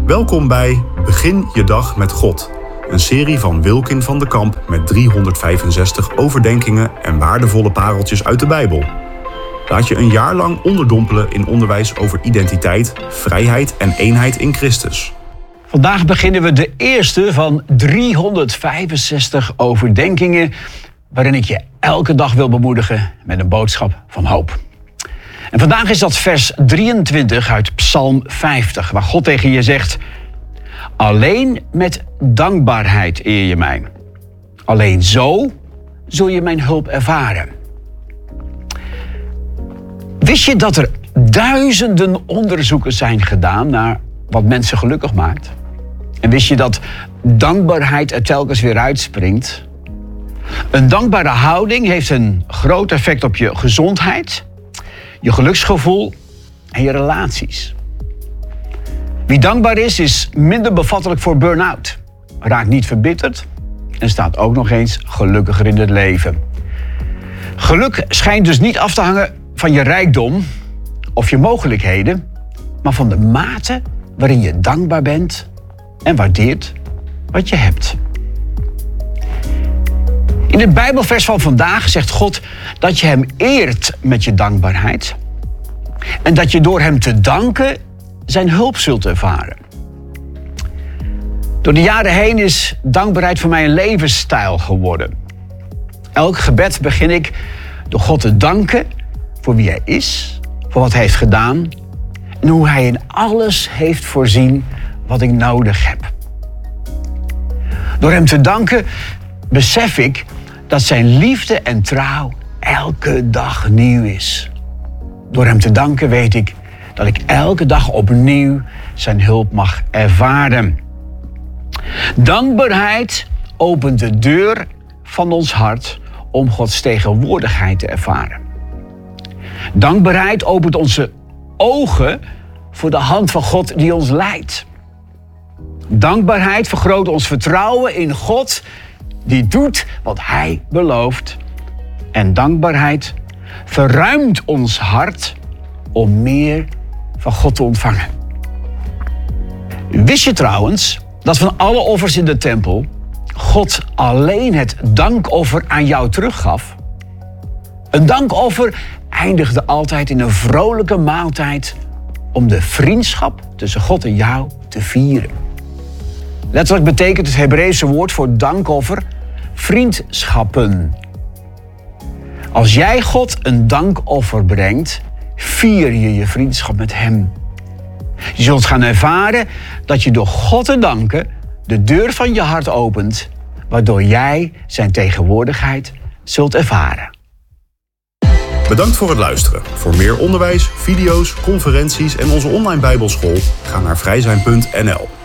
Welkom bij Begin je dag met God. Een serie van Wilkin van de Kamp met 365 overdenkingen en waardevolle pareltjes uit de Bijbel. Laat je een jaar lang onderdompelen in onderwijs over identiteit, vrijheid en eenheid in Christus. Vandaag beginnen we de eerste van 365 overdenkingen, waarin ik je elke dag wil bemoedigen met een boodschap van hoop. En vandaag is dat vers 23 uit Psalm 50, waar God tegen je zegt: alleen met dankbaarheid eer je mij. Alleen zo zul je mijn hulp ervaren. Wist je dat er duizenden onderzoeken zijn gedaan naar wat mensen gelukkig maakt? En wist je dat dankbaarheid er telkens weer uitspringt? Een dankbare houding heeft een groot effect op je gezondheid, je geluksgevoel en je relaties. Wie dankbaar is minder bevattelijk voor burn-out, raakt niet verbitterd en staat ook nog eens gelukkiger in het leven. Geluk schijnt dus niet af te hangen van je rijkdom of je mogelijkheden, maar van de mate waarin je dankbaar bent en waardeert wat je hebt. In het Bijbelvers van vandaag zegt God dat je hem eert met je dankbaarheid en dat je door hem te danken zijn hulp zult ervaren. Door de jaren heen is dankbaarheid voor mij een levensstijl geworden. Elk gebed begin ik door God te danken voor wie hij is, voor wat hij heeft gedaan en hoe hij in alles heeft voorzien wat ik nodig heb. Door hem te danken besef ik dat zijn liefde en trouw elke dag nieuw is. Door hem te danken weet ik dat ik elke dag opnieuw zijn hulp mag ervaren. Dankbaarheid opent de deur van ons hart om Gods tegenwoordigheid te ervaren. Dankbaarheid opent onze ogen voor de hand van God die ons leidt. Dankbaarheid vergroot ons vertrouwen in God die doet wat hij belooft. En dankbaarheid verruimt ons hart om meer van God te ontvangen. Wist je trouwens dat van alle offers in de tempel God alleen het dankoffer aan jou teruggaf? Een dankoffer eindigde altijd in een vrolijke maaltijd om de vriendschap tussen God en jou te vieren. Letterlijk betekent het Hebreeuwse woord voor dankoffer vriendschappen. Als jij God een dankoffer brengt, vier je je vriendschap met hem. Je zult gaan ervaren dat je door God te danken de deur van je hart opent, waardoor jij zijn tegenwoordigheid zult ervaren. Bedankt voor het luisteren. Voor meer onderwijs, video's, conferenties en onze online Bijbelschool ga naar vrijzijn.nl.